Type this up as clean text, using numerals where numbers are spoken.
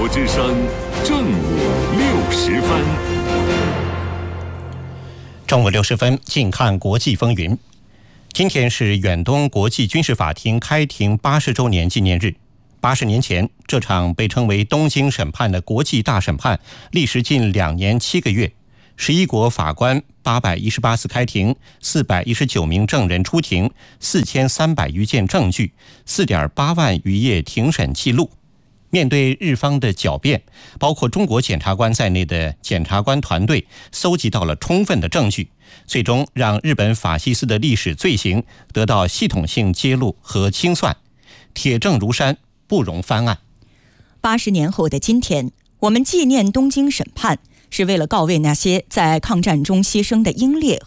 之声正午60分。 正午60分，近看国际风云。今天是远东国际军事法庭开庭80周年纪念日。80年前，这场被称为东京审判的国际大审判，历时近2年7个月，11国法官818次开庭，419名证人出庭，4300余件证据，4.8万余页庭审记录。面对日方的狡辩，包括中国检察官在内的检察官团队搜集到了充分的证据，最终让日本法西斯的历史罪行得到系统性揭露和清算，铁证如山，不容翻案。 80年后的今天，我们纪念东京审判，是为了告慰那些在抗战中牺牲的英烈